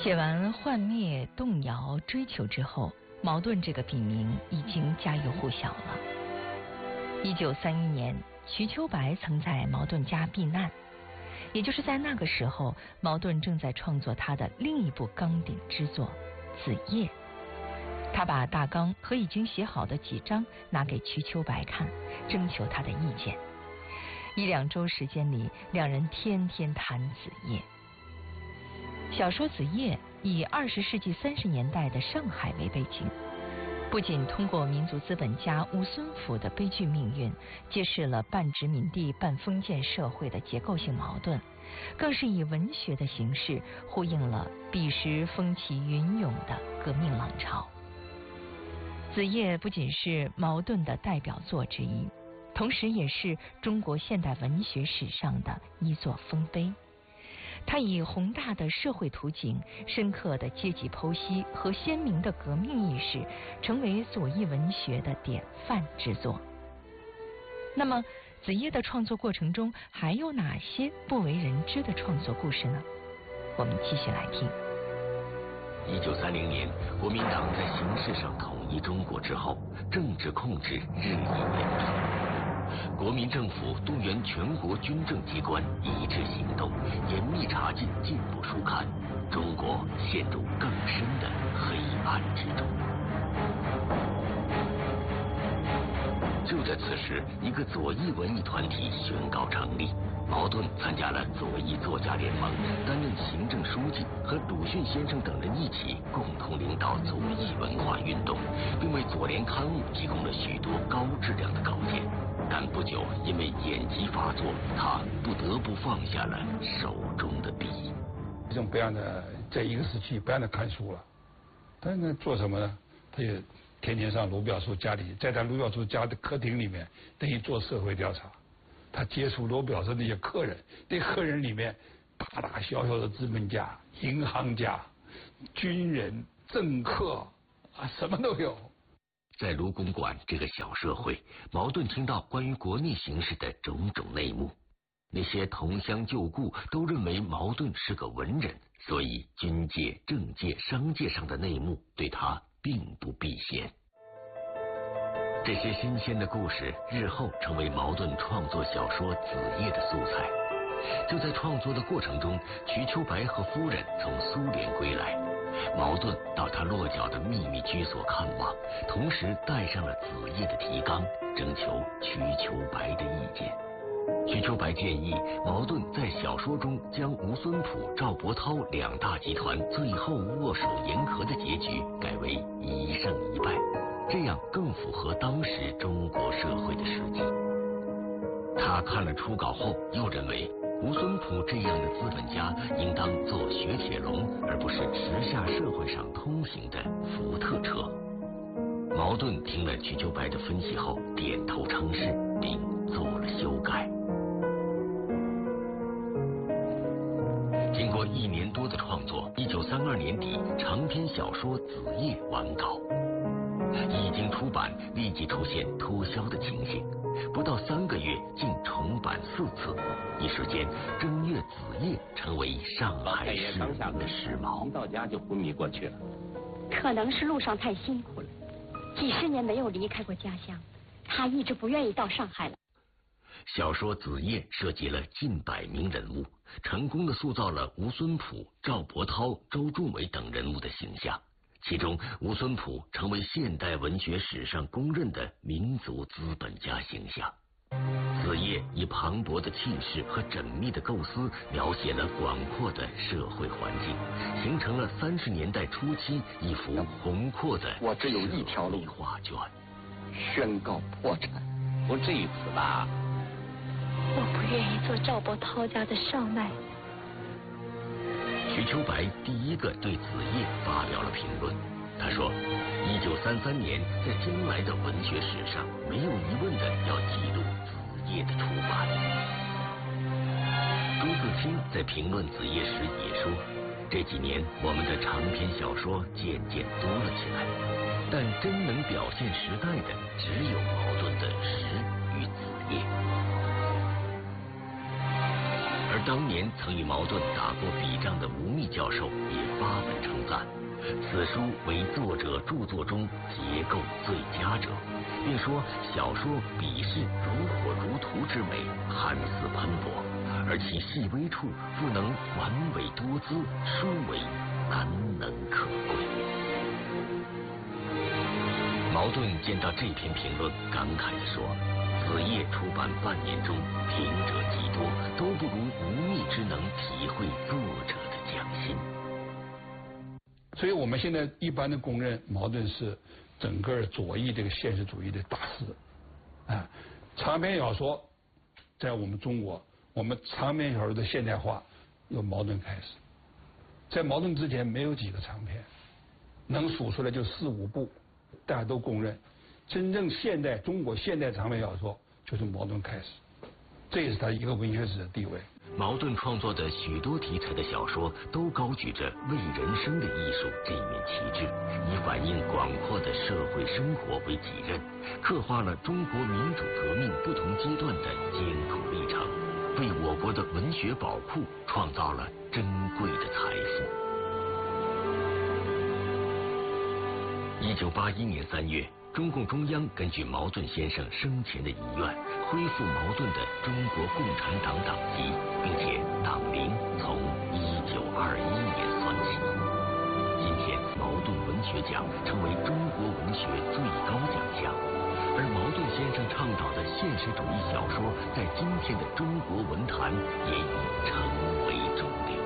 写完幻灭、动摇、追求之后，茅盾这个笔名已经家喻户晓了。1931年，瞿秋白曾在茅盾家避难，也就是在那个时候，茅盾正在创作他的另一部纲鼎之作《子夜》。他把大纲和已经写好的几章拿给瞿秋白看，征求他的意见。1-2周时间里，两人天天谈子夜。小说《子夜》以20世纪30年代的上海为背景，不仅通过民族资本家吴孙甫的悲剧命运，揭示了半殖民地半封建社会的结构性矛盾，更是以文学的形式呼应了彼时风起云涌的革命浪潮。《子夜》不仅是茅盾的代表作之一，同时也是中国现代文学史上的一座丰碑。它以宏大的社会图景、深刻的阶级剖析和鲜明的革命意识，成为左翼文学的典范之作。那么，子夜的创作过程中还有哪些不为人知的创作故事呢？我们继续来听。 1930年，国民党在形式上统一中国之后，政治控制日益严重。国民政府动员全国军政机关一致行动，严密查禁进步书刊，中国陷入更深的黑暗之中。就在此时，一个左翼文艺团体宣告成立。茅盾参加了左翼作家联盟，担任行政书记，和鲁迅先生等人一起共同领导左翼文化运动，并为左联刊物提供了许多高质量的稿件。但不久因为眼疾发作，他不得不放下了手中的笔。 这种不让他在一个时期不让他看书了，但是呢做什么呢？他也天天上卢表叔家里，在他卢表叔家的客厅里面等于做社会调查。他接触卢表叔那些客人，那客人里面大大小小的资本家、银行家、军人、政客啊，什么都有。 在卢公馆这个小社会，茅盾听到关于国内形势的种种内幕。那些同乡旧故都认为茅盾是个文人，所以军界、政界、商界上的内幕对他并不避嫌。这些新鲜的故事日后成为茅盾创作小说《子夜》的素材。就在创作的过程中，瞿秋白和夫人从苏联归来，茅盾到他落脚的秘密居所看望，同时带上了《子夜》的提纲，征求瞿秋白的意见。瞿秋白建议茅盾在小说中将吴孙甫、赵伯韬两大集团最后握手言和的结局改为1胜1败，这样更符合当时中国社会的实际。他看了初稿后，又认为吴孙甫这样的资本家应当做雪铁龙，而不是时下社会上通行的福特车。茅盾听了瞿秋白的分析后，点头称是，并做了修改。经过1年多的创作，1932年底，长篇小说《子夜》完稿。一经出版，立即出现脱销的情形，不到3个月竟重版4次，一时间《正月子夜》成为上海市民的时髦。 一到家就昏迷过去了， 可能是路上太辛苦了，几十年没有离开过家乡，他一直不愿意到上海了。 小说《子夜》涉及了近100名人物，成功的塑造了吴孙甫、赵伯韬、周仲伟等人物的形象。其中，吴孙甫成为现代文学史上公认的民族资本家形象。子夜以磅礴的气势和缜密的构思，描写了广阔的社会环境，形成了30年代初期一幅宏阔的我只有一条路画卷， 宣告破产。我这一次吧， 我不愿意做赵伯韬家的少奶。 瞿秋白第一个对子夜发表了评论，他说：1933年在将来的文学史上，没有疑问的要记录子夜的出版。朱自清在评论子夜时也说，这几年我们的长篇小说渐渐多了起来，但真能表现时代的只有茅盾的诗与子夜。而当年曾与茅盾打过笔仗的吴宓教授也发文赞，此书为作者著作中结构最佳者，并说小说笔势如火如荼之美，涵思喷薄，而其细微处不能完美多姿，殊为难能可贵。茅盾见到这篇评论，感慨地说：“子夜出版半年中，评者极多，都不如无意之能体会作者的匠心。” 所以我们现在一般的公认，茅盾是整个左翼这个现实主义的大师。啊，长篇小说在我们中国，我们长篇小说的现代化由茅盾开始。在茅盾之前没有几个长篇，能数出来就4、5部，大家都公认。真正中国现代长篇小说就是茅盾开始，这也是他一个文学史的地位。 茅盾创作的许多题材的小说都高举着为人生的艺术这一面旗帜，以反映广阔的社会生活为己任，刻画了中国民主革命不同阶段的艰苦历程，为我国的文学宝库创造了珍贵的财富。1981年3月，中共中央根据茅盾先生生前的遗愿，恢复茅盾的中国共产党党籍，并且党龄从1921年算起。今天，茅盾文学奖成为中国文学最高奖项，而茅盾先生倡导的现实主义小说，在今天的中国文坛也已成为主流。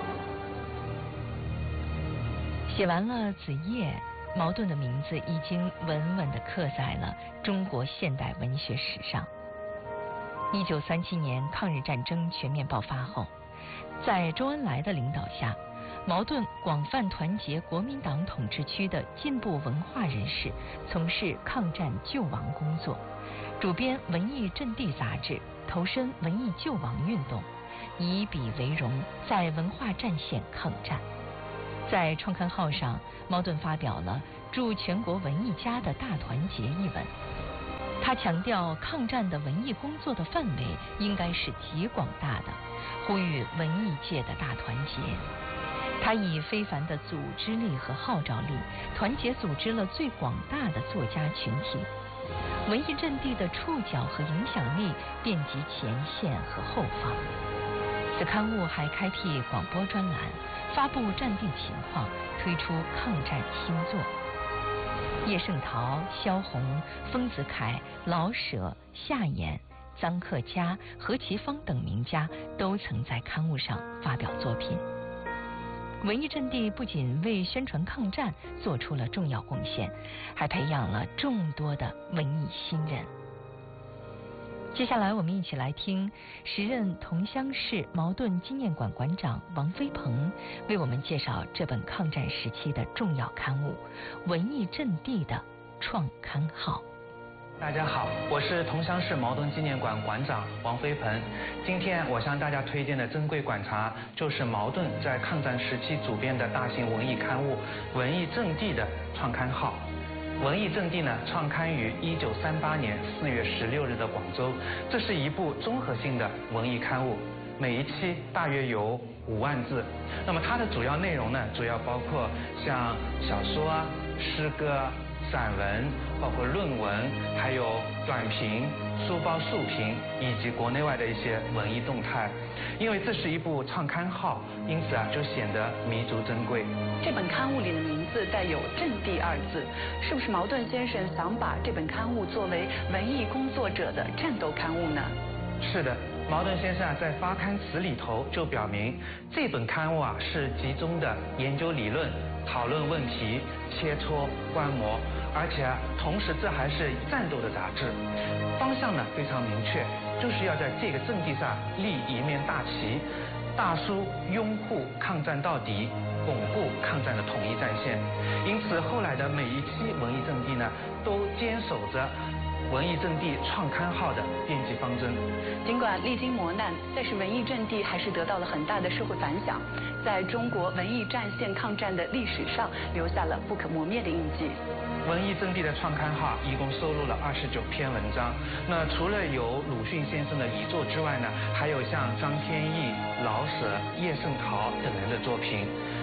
写完了子夜，茅盾的名字已经稳稳地刻在了中国现代文学史上。1937年抗日战争全面爆发后，在周恩来的领导下，茅盾广泛团结国民党统治区的进步文化人士，从事抗战救亡工作，主编《文艺阵地》杂志，投身文艺救亡运动，以笔为荣，在文化战线抗战。在创刊号上，茅盾发表了《祝全国文艺家的大团结》一文。他强调抗战的文艺工作的范围应该是极广大的，呼吁文艺界的大团结。他以非凡的组织力和号召力，团结组织了最广大的作家群体。文艺阵地的触角和影响力遍及前线和后方。此刊物还开辟广播专栏，发布战地情况，推出抗战新作。叶圣陶、萧红、丰子恺、老舍、夏衍、臧克家、何其芳等名家都曾在刊物上发表作品。文艺阵地不仅为宣传抗战做出了重要贡献，还培养了众多的文艺新人。接下来我们一起来听时任桐乡市茅盾纪念馆馆长王飞鹏为我们介绍这本抗战时期的重要刊物《文艺阵地》的创刊号。 大家好，我是桐乡市茅盾纪念馆馆长王飞鹏。今天我向大家推荐的珍贵馆藏，就是茅盾在抗战时期主编的大型文艺刊物《文艺阵地》的创刊号。文艺阵地呢，创刊于1938年4月16日的广州。这是一部综合性的文艺刊物，每一期大约有5万字。那么它的主要内容呢，主要包括像小说啊、诗歌、散文，包括论文，还有短评、书报速评，以及国内外的一些文艺动态。因为这是一部创刊号，因此就显得弥足珍贵。 这本刊物里的名字带有“阵地”2字，是不是茅盾先生想把这本刊物作为文艺工作者的战斗刊物呢？ 是的，茅盾先生在发刊词里头就表明，这本刊物是集中的研究理论、讨论问题、切磋观摩，而且同时这还是战斗的杂志，方向呢非常明确，就是要在这个阵地上立一面大旗，大书拥护抗战到底，巩固抗战的统一战线。因此后来的每一期文艺阵地呢，都坚守着文艺阵地创刊号的编辑方针。 尽管历经磨难，但是文艺阵地还是得到了很大的社会反响，在中国文艺战线抗战的历史上留下了不可磨灭的印记。 文艺阵地的创刊号一共收录了29篇文章。那除了有鲁迅先生的遗作之外呢，还有像张天翼、老舍、叶圣陶等人的作品。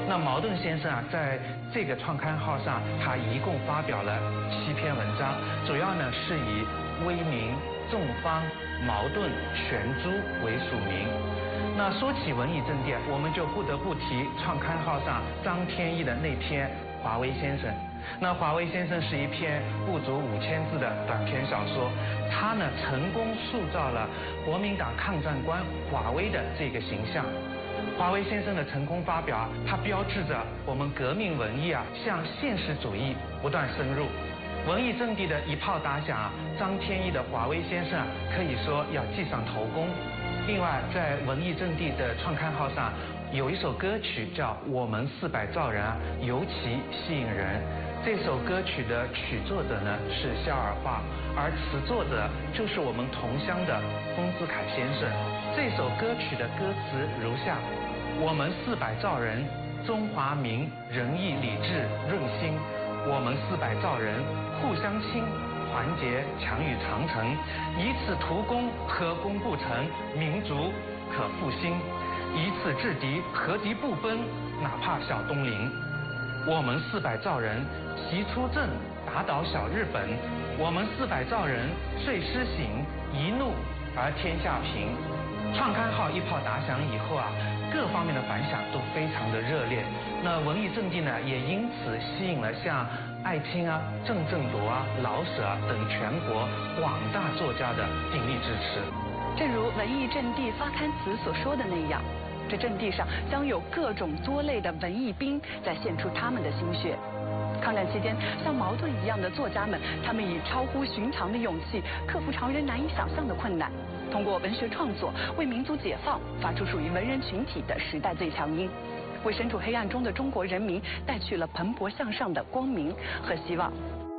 那茅盾先生啊，在这个创刊号上，他一共发表了7篇文章，主要呢是以威明、众方、茅盾、全朱为署名。那说起文艺正殿，我们就不得不提创刊号上张天翼的那篇《华威先生》。那《华威先生》是一篇不足5000字的短篇小说，他呢成功塑造了国民党抗战官华威的这个形象。华威先生的成功发表，它标志着我们革命文艺啊向现实主义不断深入。文艺阵地的一炮打响啊，张天翼的《华威先生》啊可以说要记上头功。另外，在文艺阵地的创刊号上，有一首歌曲叫《我们400兆人》啊，尤其吸引人。这首歌曲的曲作者呢是肖尔化，而词作者就是我们同乡的丰子恺先生。这首歌曲的歌词如下：我们400兆人，中华民，仁义礼智润心。我们400兆人，互相亲，团结强于长城。以此图功，何功不成？民族可复兴。以此制敌，何敌不奔？哪怕小东林。我们400兆人，齐出阵，打倒小日本。我们400兆人，遂施行，一怒而天下平。创刊号一炮打响以后啊，各方面的反响都非常的热烈。那文艺阵地呢，也因此吸引了像艾青啊、郑振铎啊、老舍啊等全国广大作家的鼎力支持。 正如文艺阵地发刊词所说的那样，这阵地上将有各种多类的文艺兵在献出他们的心血。抗战期间，像茅盾一样的作家们，他们以超乎寻常的勇气，克服常人难以想象的困难，通过文学创作为民族解放发出属于文人群体的时代最强音，为身处黑暗中的中国人民带去了蓬勃向上的光明和希望。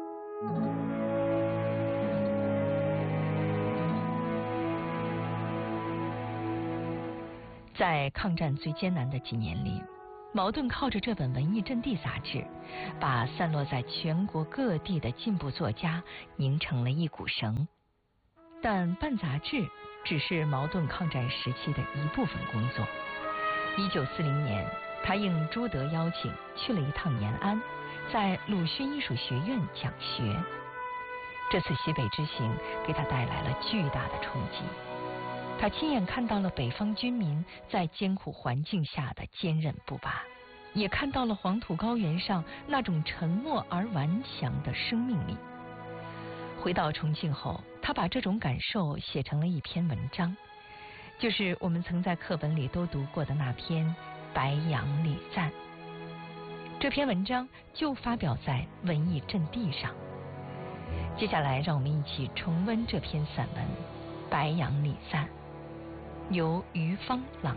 在抗战最艰难的几年里，茅盾靠着这本《文艺阵地》杂志，把散落在全国各地的进步作家拧成了一股绳。但办杂志只是茅盾抗战时期的一部分工作。1940年，他应朱德邀请去了一趟延安，在鲁迅艺术学院讲学。这次西北之行给他带来了巨大的冲击。他亲眼看到了北方军民在艰苦环境下的坚韧不拔，也看到了黄土高原上那种沉默而顽强的生命力。回到重庆后，他把这种感受写成了一篇文章，就是我们曾在课本里都读过的那篇《白杨礼赞》。这篇文章就发表在《文艺阵地》上。接下来，让我们一起重温这篇散文《白杨礼赞》。由于芳朗